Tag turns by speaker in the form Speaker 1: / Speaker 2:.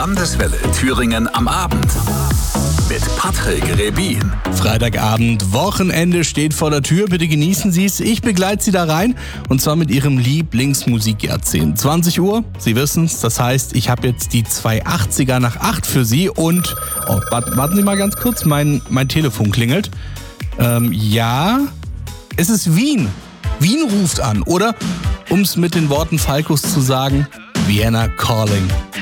Speaker 1: Landeswelle Thüringen am Abend. Mit Patrick Rebin.
Speaker 2: Freitagabend, Wochenende steht vor der Tür. Bitte genießen Sie es. Ich begleite Sie da rein und zwar mit Ihrem Lieblingsmusikjahrzehnt. 20 Uhr, Sie wissen es. Das heißt, ich habe jetzt die 280er nach 8 für Sie und... Oh, warten Sie mal ganz kurz, mein Telefon klingelt. Ja, es ist Wien. Wien ruft an, oder? Um es mit den Worten Falcos zu sagen, Vienna Calling.